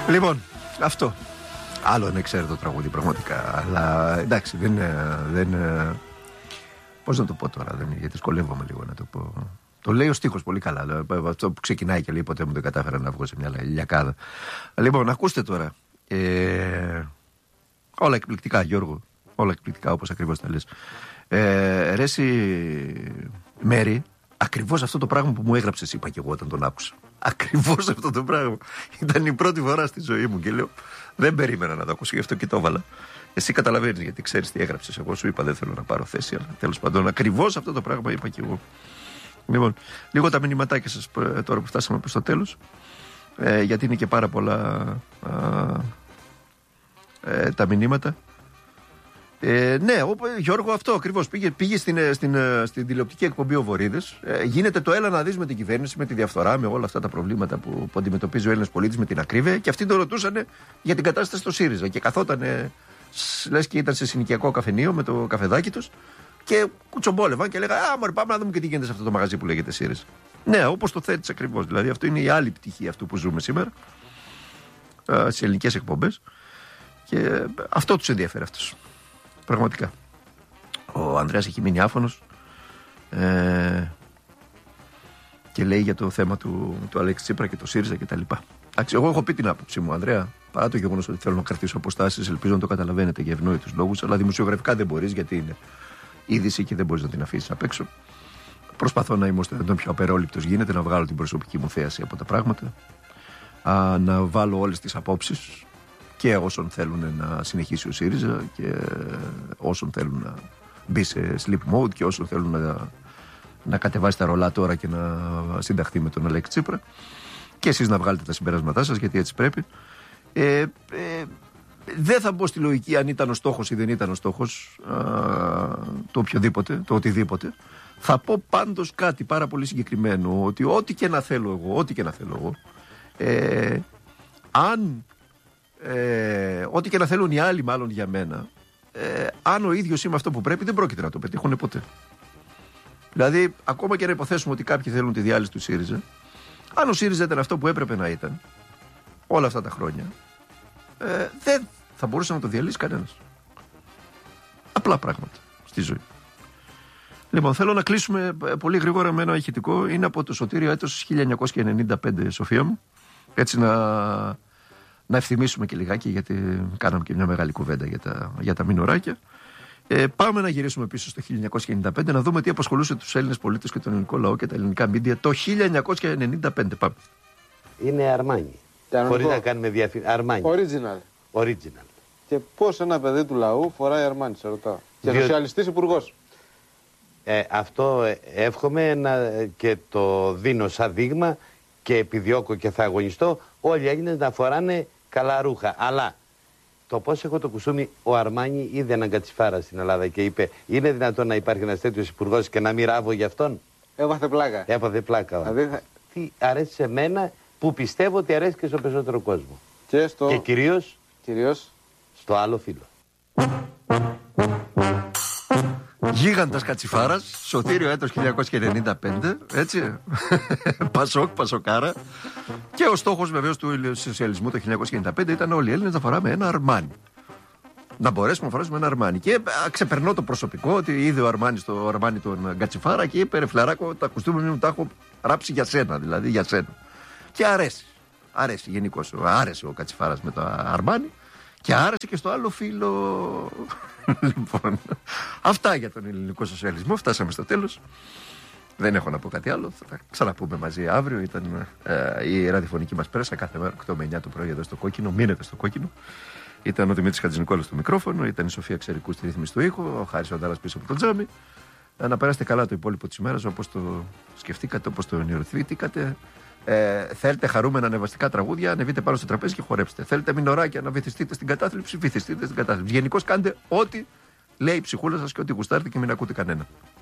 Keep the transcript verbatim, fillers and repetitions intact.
Λοιπόν, αυτό. Άλλο είναι, ξέρω το τραγούδι πραγματικά. Αλλά εντάξει, δεν είναι. Δεν, πώς να το πω τώρα, δεν, γιατί σκολεύομαι λίγο να το πω. Το λέει ο στίχος πολύ καλά. Αυτό που ξεκινάει και λέει ποτέ μου δεν κατάφερα να βγω σε μια λιακάδα. Λοιπόν, ακούστε τώρα. Ε, όλα εκπληκτικά, Γιώργο. Όλα εκπληκτικά, όπως ακριβώς τα λες. Ε, ρε εσύ, Μέρη, ακριβώς αυτό το πράγμα που μου έγραψες, είπα και εγώ όταν τον άκουσα. Ακριβώς αυτό το πράγμα. Ήταν η πρώτη φορά στη ζωή μου και λέω, δεν περίμενα να το ακούσω, γι' αυτό και το έβαλα. Εσύ καταλαβαίνεις, γιατί ξέρεις τι έγραψες. Εγώ σου είπα, δεν θέλω να πάρω θέση, αλλά τέλος πάντων, ακριβώς αυτό το πράγμα είπα και εγώ. Λοιπόν, λίγο τα μηνυματάκια σας τώρα που φτάσαμε προς το τέλος, ε, γιατί είναι και πάρα πολλά α, ε, τα μηνύματα. Ε, ναι, ο, Γιώργο, αυτό ακριβώς. Πήγε, πήγε στην, στην, στην τηλεοπτική εκπομπή ο Βορίδης. Ε, γίνεται το έλα να δεις με την κυβέρνηση, με τη διαφθορά, με όλα αυτά τα προβλήματα που, που αντιμετωπίζει ο Έλληνας πολίτης, με την ακρίβεια. Και αυτοί τον ρωτούσαν για την κατάσταση στο ΣΥΡΙΖΑ. Και καθόταν, λες και ήταν σε συνοικιακό καφενείο με το καφεδάκι τους. Και κουτσομπόλευαν και λέγανε α, μωρέ, πάμε να δούμε και τι γίνεται σε αυτό το μαγαζί που λέγεται ΣΥΡΙΖΑ. Ναι, όπως το θέτεις ακριβώς. Δηλαδή, αυτό είναι η άλλη πτυχή αυτού που ζούμε σήμερα. Στις ελληνικές εκπομπές. Και αυτό τους ενδιαφέρει αυτούς. Πραγματικά. Ο Ανδρέας έχει μείνει άφωνος ε, και λέει για το θέμα του, του Αλέξη Τσίπρα και το ΣΥΡΙΖΑ κτλ. Εγώ έχω πει την άποψή μου, Ανδρέα, παρά το γεγονός ότι θέλω να κρατήσω αποστάσεις, ελπίζω να το καταλαβαίνετε για ευνόητους λόγους, αλλά δημοσιογραφικά δεν μπορείς, γιατί είναι είδηση και δεν μπορείς να την αφήσεις απ' έξω. Προσπαθώ να είμαι όσο το πιο απερόληπτος γίνεται, να βγάλω την προσωπική μου θέαση από τα πράγματα, α, να βάλω όλες τις απόψεις. Και όσων θέλουν να συνεχίσει ο ΣΥΡΙΖΑ και όσων θέλουν να μπει σε sleep mode και όσων θέλουν να, να κατεβάσει τα ρολά τώρα και να συνταχθεί με τον Αλέξη Τσίπρα. Και εσείς να βγάλετε τα συμπεράσματά σας, γιατί έτσι πρέπει. Ε, ε, δεν θα μπω στη λογική αν ήταν ο στόχος ή δεν ήταν ο στόχος α, το οποιοδήποτε, το οτιδήποτε. Θα πω πάντως κάτι πάρα πολύ συγκεκριμένο, ότι ό,τι και να θέλω εγώ, ό,τι και να θέλω εγώ, ε, αν Ε, ό,τι και να θέλουν οι άλλοι μάλλον για μένα, ε, αν ο ίδιος είμαι αυτό που πρέπει, δεν πρόκειται να το πετύχουν ποτέ. Δηλαδή, ακόμα και να υποθέσουμε ότι κάποιοι θέλουν τη διάλυση του ΣΥΡΙΖΑ, αν ο ΣΥΡΙΖΑ ήταν αυτό που έπρεπε να ήταν όλα αυτά τα χρόνια, ε, δεν θα μπορούσε να το διαλύσει κανένας. Απλά πράγματα στη ζωή. Λοιπόν, θέλω να κλείσουμε πολύ γρήγορα με ένα ηχητικό. Είναι από το Σωτήριο έτος χίλια εννιακόσια ενενήντα πέντε, Σοφία μου. Έτσι να... Να ευθυμίσουμε και λιγάκι, γιατί κάναμε και μια μεγάλη κουβέντα για τα, για τα μηνωράκια. Ε, πάμε να γυρίσουμε πίσω στο χίλια εννιακόσια ενενήντα πέντε, να δούμε τι απασχολούσε τους Έλληνες πολίτες και τον ελληνικό λαό και τα ελληνικά μίντια το χίλια εννιακόσια ενενήντα πέντε. Πάμε. Είναι Αρμάνι. Χωρίς να κάνουμε διαφήμιση. Αρμάνι. Original. Original. Και πώς ένα παιδί του λαού φοράει Αρμάνι, σε ρωτάω. Και Διό... σοσιαλιστής υπουργός. Ε, αυτό εύχομαι να, και το δίνω σαν δείγμα και επιδιώκω και θα αγωνιστώ όλοι οι Έλληνες να φοράνε καλά ρούχα. Αλλά το πώς έχω το κουστούμι, ο Αρμάνι είδε έναν κατσιφάρα στην Ελλάδα και είπε: είναι δυνατόν να υπάρχει ένας τέτοιος υπουργός και να μην ράβω για αυτόν? Έβαθε πλάκα. Έβαθε πλάκα. Δηλαδή θα... Τι αρέσει σε μένα, που πιστεύω ότι αρέσει και στο περισσότερο κόσμο. Και, στο... και κυρίως, κυρίως στο άλλο φύλλο. Γίγαντας κατσιφάρας, Σωτήριο έτος χίλια εννιακόσια ενενήντα πέντε, έτσι, Πασόκ, Πασοκάρα. Και ο στόχος βεβαίως του σοσιαλισμού το χίλια εννιακόσια ενενήντα πέντε ήταν όλοι οι Έλληνες να φοράμε ένα Αρμάνι. Να μπορέσουμε να φορέσουμε ένα Αρμάνι. Και ξεπερνώ το προσωπικό, ότι είδε ο Αρμάνι στο Αρμάνι τον κατσιφάρα και είπε: ρε φλαράκο, τα κουστούμια μου τα έχω ράψει για σένα, δηλαδή για σένα. Και αρέσει. Αρέσει γενικώς. Άρεσε ο κατσιφάρας με το Αρμάνι. Και άρεσε και στο άλλο φίλο. Λοιπόν, αυτά για τον ελληνικό σοσιαλισμό. Φτάσαμε στο τέλος. Δεν έχω να πω κάτι άλλο. Θα τα ξαναπούμε μαζί αύριο. Ήταν ε, η ραδιοφωνική μας πρέσα κάθε μέρα οκτώ με εννιά το πρωί εδώ στο Κόκκινο. Μείνετε στο Κόκκινο. Ήταν ο Δημήτρης Χατζηνικόλας στο μικρόφωνο. Ήταν η Σοφία Ξερικού στη ρύθμιση του ήχου. Ο Χάρης Οντάρας πίσω από το τζάμι. Ε, να περάσετε καλά το υπόλοιπο της ημέρας, όπως το σκεφτήκατε, όπως το ονειροθυμηθήκατε. Ε, θέλετε χαρούμενα ανεβαστικά τραγούδια, ανεβείτε πάνω στο τραπέζι και χορέψτε. Θέλετε μηνωράκια να βυθιστείτε στην κατάθλιψη, βυθιστείτε στην κατάθλιψη. Γενικώς κάντε ό,τι λέει η ψυχούλα σας και ό,τι γουστάρετε και μην ακούτε κανένα.